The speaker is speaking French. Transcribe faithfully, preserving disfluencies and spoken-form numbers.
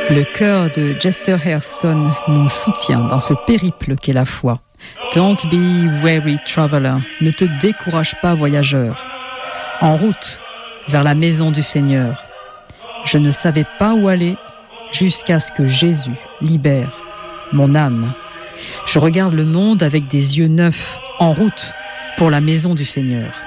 Le cœur de Chester Hairston nous soutient dans ce périple qu'est la foi. Don't be weary, traveler. Ne te décourage pas, voyageur. En route vers la maison du Seigneur. Je ne savais pas où aller jusqu'à ce que Jésus libère mon âme. Je regarde le monde avec des yeux neufs, en route pour la maison du Seigneur.